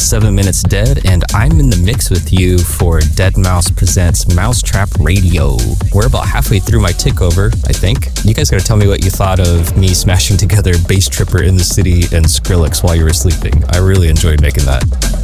7 Minutes Dead, and I'm in the mix with you for deadmau5 Presents Mousetrap Radio. We're about halfway through my tick-over, I think. You guys gotta tell me what you thought of me smashing together Bass Tripper in the City and Skrillex while you were sleeping. I really enjoyed making that.